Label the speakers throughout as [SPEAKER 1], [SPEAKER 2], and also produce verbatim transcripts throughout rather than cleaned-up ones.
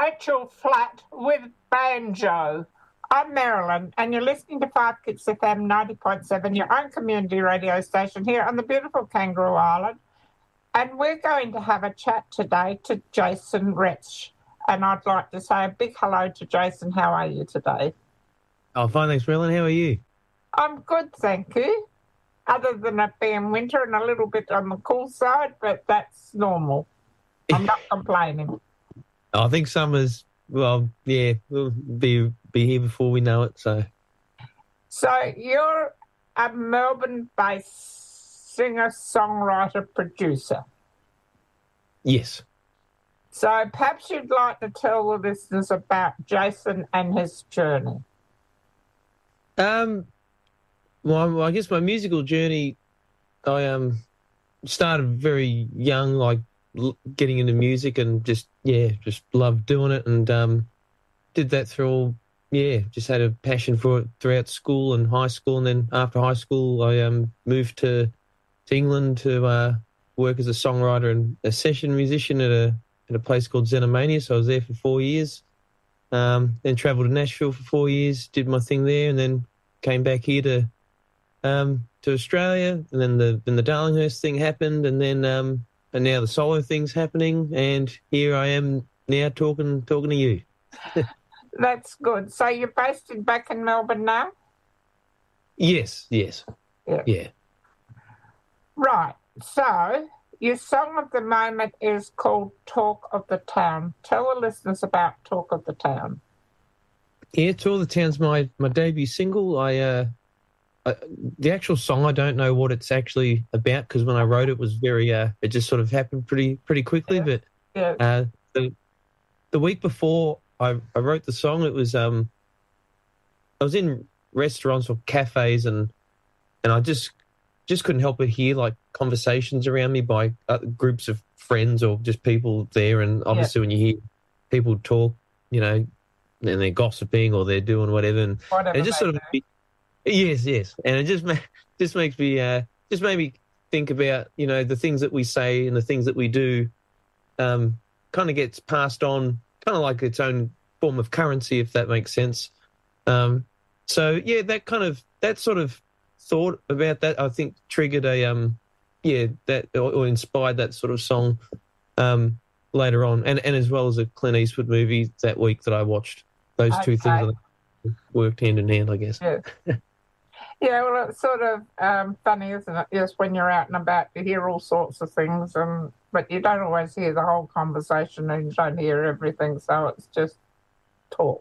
[SPEAKER 1] Rachel Flatt with Banjo. I'm Marilyn, and you're listening to Five Kicks F M ninety point seven, your own community radio station here on the beautiful Kangaroo Island. And we're going to have a chat today to Jason Retsch. And I'd like to say a big hello to Jason. How are you today?
[SPEAKER 2] Oh, fine, thanks, Marilyn. How are you?
[SPEAKER 1] I'm good, thank you. Other than it being winter and a little bit on the cool side, but that's normal. I'm not complaining.
[SPEAKER 2] I think summer's, well, yeah, we'll be be here before we know it. So,
[SPEAKER 1] so you're a Melbourne-based singer, songwriter, producer.
[SPEAKER 2] Yes.
[SPEAKER 1] So perhaps you'd like to tell the listeners about Jason and his journey.
[SPEAKER 2] Um. Well, I guess my musical journey, I um started very young, like getting into music and just yeah, just loved doing it, and um did that through all yeah, just had a passion for it throughout school and high school, and then after high school, I um moved to to England to uh, work as a songwriter and a session musician at a at a place called Xenomania. So I was there for four years. Um, then travelled to Nashville for four years, did my thing there, and then came back here to. Um, to Australia, and then the then the Darlinghurst thing happened, and then um, and now the solo thing's happening, and here I am now talking talking to you.
[SPEAKER 1] That's good. So you're based in, back in Melbourne now?
[SPEAKER 2] Yes, yes,
[SPEAKER 1] yeah.
[SPEAKER 2] yeah.
[SPEAKER 1] Right. So your song of the moment is called "Talk of the Town." Tell the listeners about "Talk of the Town."
[SPEAKER 2] Yeah, "Talk of the Town's my my debut single. I. Uh, Uh, the actual song, I don't know what it's actually about, because when I wrote it, it was very, uh, it just sort of happened pretty pretty quickly.
[SPEAKER 1] Yeah.
[SPEAKER 2] But
[SPEAKER 1] yeah.
[SPEAKER 2] Uh, the the week before I, I wrote the song, it was um, I was in restaurants or cafes, and and I just just couldn't help but hear like conversations around me by uh, groups of friends or just people there. And obviously, yeah. when you hear people talk, you know, and they're gossiping or they're doing whatever, and
[SPEAKER 1] whatever
[SPEAKER 2] it just sort of.
[SPEAKER 1] Do.
[SPEAKER 2] Yes, yes, and it just ma- just makes me uh, just made me think about, you know, the things that we say and the things that we do, um, kind of gets passed on, kind of like its own form of currency, if that makes sense. Um, so yeah, that kind of that sort of thought about that, I think, triggered a um, yeah, that or, or inspired that sort of song um, later on, and and as well as a Clint Eastwood movie that week that I watched. Those
[SPEAKER 1] okay.
[SPEAKER 2] two things worked hand in hand, I guess.
[SPEAKER 1] Yeah. Yeah, well, it's sort of um, funny, isn't it? Yes, when you're out and about, you hear all sorts of things, and but you don't always hear the whole conversation, and you don't hear everything, so it's just talk.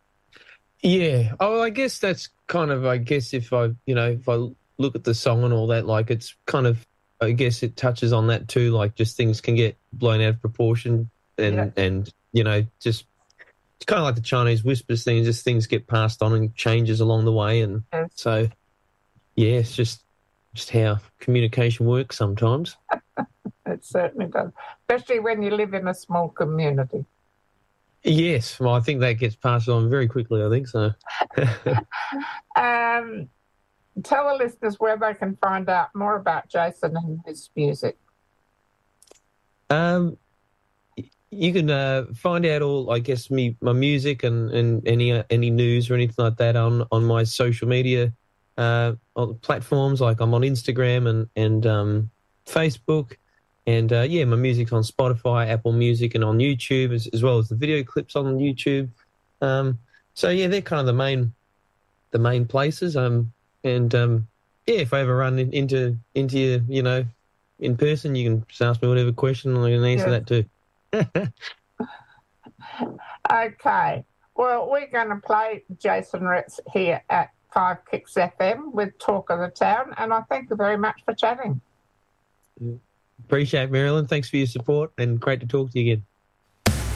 [SPEAKER 2] Yeah. Oh, I guess that's kind of, I guess if I, you know, if I look at the song and all that, like it's kind of, I guess it touches on that too, like just things can get blown out of proportion, and,
[SPEAKER 1] yeah.
[SPEAKER 2] and you know, just... It's kind of like the Chinese whispers thing, just things get passed on and changes along the way. And
[SPEAKER 1] yes.
[SPEAKER 2] so, yeah, it's just just how communication works sometimes.
[SPEAKER 1] It certainly does, especially when you live in a small community.
[SPEAKER 2] Yes, well, I think that gets passed on very quickly, I think so.
[SPEAKER 1] um, tell the listeners where they can find out more about Jason and his music.
[SPEAKER 2] Um. You can uh, find out all, I guess, me my music and, and any uh, any news or anything like that on, on my social media uh, on platforms. Like I'm on Instagram and and um, Facebook, and uh, yeah, my music's on Spotify, Apple Music, and on YouTube, as, as well as the video clips on YouTube. Um, so yeah, they're kind of the main the main places. Um, and um, yeah, if I ever run in, into into you, you know, in person, you can just ask me whatever question, and I can answer yeah. that too.
[SPEAKER 1] Okay, well, we're going to play Jason Retsch here at Five Kicks F M with Talk of the Town, and I thank you very much for chatting.
[SPEAKER 2] Appreciate it, Marilyn. Thanks for your support, and great to talk to you again.